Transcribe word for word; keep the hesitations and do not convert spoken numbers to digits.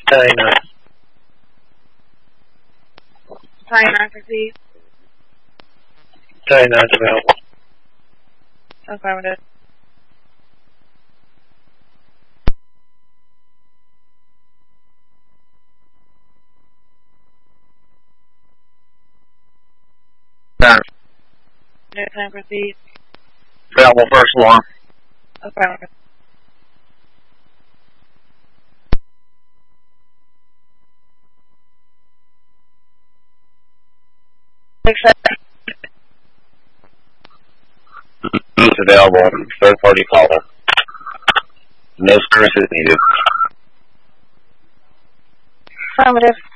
China. China, proceed. China is available. Affirmative. Nine. Next time, proceed. Available first alarm. Affirmative. Accept. Who's available? Third party caller. No services needed. Affirmative.